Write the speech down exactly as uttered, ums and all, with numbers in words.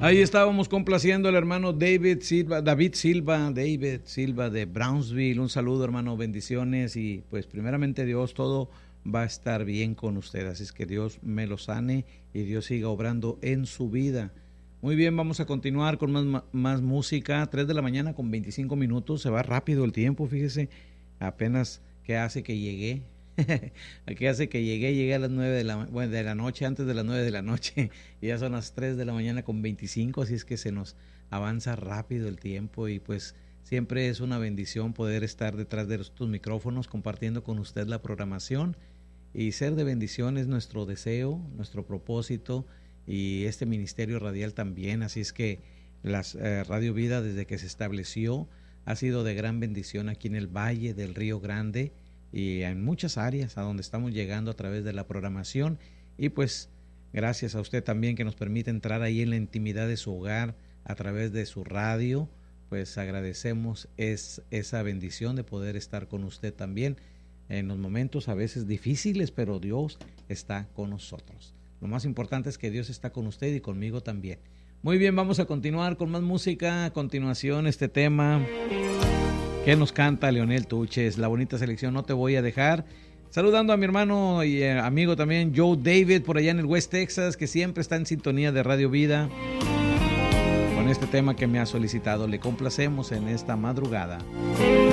Ahí estábamos complaciendo al hermano David Silva, David Silva, David Silva de Brownsville. Un saludo, hermano, bendiciones y pues primeramente Dios, todo va a estar bien con usted. Así es que Dios me lo sane y Dios siga obrando en su vida. Muy bien, vamos a continuar con más, más música. tres de la mañana con veinticinco minutos. Se va rápido el tiempo, fíjese. Apenas que hace que llegué. que hace que llegué, llegué a las nueve de la, bueno, de la noche, antes de las nueve de la noche. Y ya son las tres de la mañana con veinticinco. Así es que se nos avanza rápido el tiempo. Y pues siempre es una bendición poder estar detrás de estos micrófonos compartiendo con usted la programación. Y ser de bendición es nuestro deseo, nuestro propósito. Y este ministerio radial también, así es que las, eh, Radio Vida desde que se estableció ha sido de gran bendición aquí en el Valle del Río Grande y en muchas áreas a donde estamos llegando a través de la programación y pues gracias a usted también que nos permite entrar ahí en la intimidad de su hogar a través de su radio, pues agradecemos es, esa bendición de poder estar con usted también en los momentos a veces difíciles, pero Dios está con nosotros. Lo más importante es que Dios está con usted y conmigo también. Muy bien, vamos a continuar con más música. A continuación, este tema que nos canta Leonel Tuches, la bonita selección No Te Voy a Dejar. Saludando a mi hermano y eh, amigo también, Joe David, por allá en el West Texas, que siempre está en sintonía de Radio Vida. Con este tema que me ha solicitado, le complacemos en esta madrugada.